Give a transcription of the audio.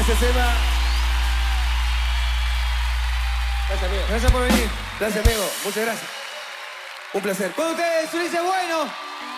Gracias, Eva. Gracias, amigo. Gracias por venir. Gracias, amigo. Muchas gracias. Un placer. Con ustedes, Ulises Bueno.